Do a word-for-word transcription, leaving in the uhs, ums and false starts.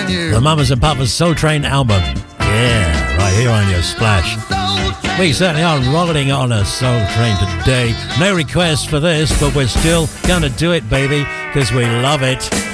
you. The Mamas and Papas Soul Train album. Yeah, right here on your Splash. We certainly are rolling on a Soul Train today. No requests for this, but we're still gonna do it, baby, because we love it.